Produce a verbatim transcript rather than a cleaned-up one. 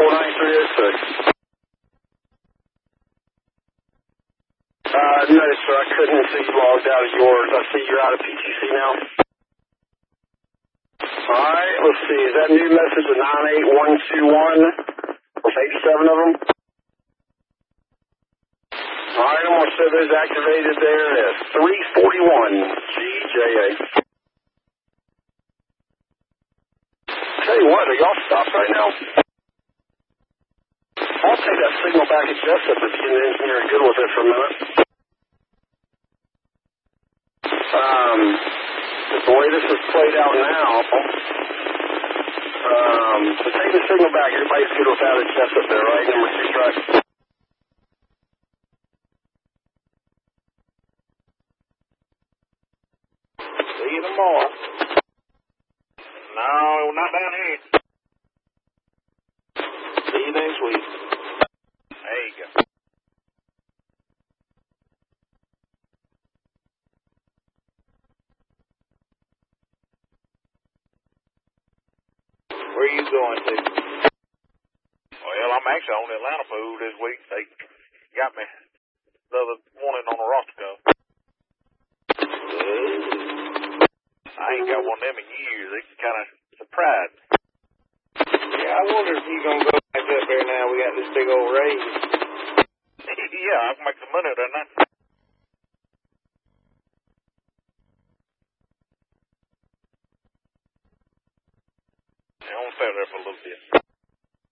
four nine three oh six. Uh, no, sir, I couldn't see you logged out of yours. I see you're out of P T C now. Alright, let's see. Is that new message a nine eight one two one with eighty-seven of them? Alright, I'm going to show those activated there as three forty-one G J A. Tell you what, are y'all stopped right now? I'll take that signal back at Jessup if you can engineer good with it for a minute. Um, the way this is played out now, um, so take the signal back. Everybody's good without it, Jessup there, right? Number two strike. See you tomorrow. No, not down here. See you next week. There you go. Where are you going to? Well, I'm actually on the Atlanta pool this week. They got me another morning on a Roscoe. I ain't got one of them in years. They kind of surprised me. Yeah, I wonder if you're going to go back up there now. We got this big old raise. Yeah, I can make some money there now.